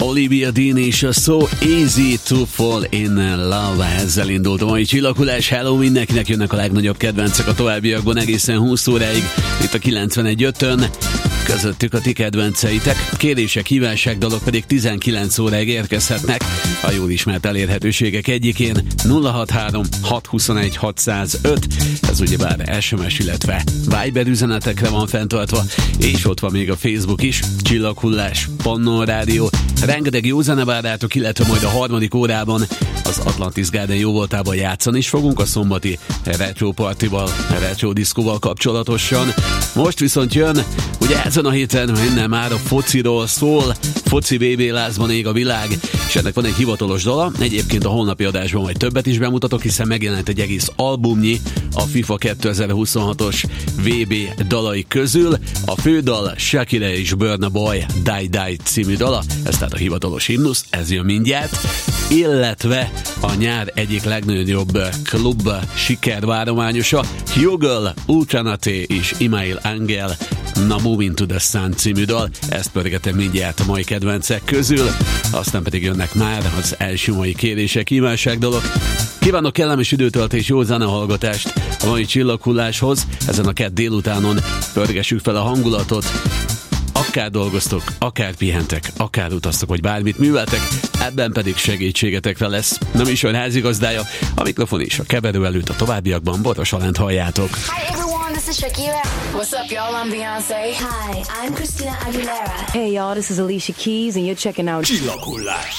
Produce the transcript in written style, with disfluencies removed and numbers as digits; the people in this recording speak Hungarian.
Olivia Dean és a So Easy to Fall in Love. Ezzel indult a mai csillaghullás. Hello mindenkinek, jönnek a legnagyobb kedvencek a továbbiakban egészen 20 óráig. Itt a 91.5-ön. Közöttük a ti kedvenceitek. Kérések, hívások, dalok pedig 19 óráig érkezhetnek a jól ismert elérhetőségek egyikén. 063 621 605. Ez ugyebár SMS, illetve Viber üzenetekre van fenntartva, és ott van még a Facebook is. Csillaghullás, Pannon Rádió. Rengeteg jó zene várjátok, illetve majd a harmadik órában az Atlantis Garden jóvoltában játszani is fogunk a szombati retro partival, retro diszkóval kapcsolatosan. Most viszont jön, ugye ezen a héten innen már a fociról szól, foci VB lázban ég a világ, és ennek van egy hivatalos dala. Egyébként a holnapi adásban majd többet is bemutatok, hiszen megjelent egy egész albumnyi a FIFA 2026-os VB dalai közül. A fődal Shakira és Burna Boy Die Die című dala, ez tehát a hivatalos himnusz, ez jön mindjárt, illetve a nyár egyik legnagyobb klub sikervárományosa, Hugel, Ultranate és Imail Angel, Na Moving to the Sun című dal, ezt pörgetem mindjárt a mai kedvencek közül, aztán pedig jönnek már az első mai kérések, kívánság dolog. Kívánok kellemes időtöltés, jó zenehallgatást a mai csillaghulláshoz, ezen a kedd délutánon pörgessük fel a hangulatot. Akár dolgoztok, akár pihentek, akár utaztok, vagy bármit műveltek, ebben pedig segítségetekre lesz. Nem is olyan házigazdája, a mikrofon is a keverő előtt, a továbbiakban Boros Alánt halljátok. Hi everyone, this is Shakira. What's up y'all, I'm Beyoncé. Hi, I'm Christina Aguilera. Hey y'all, this is Alicia Keys and you're checking out Csillaghullás.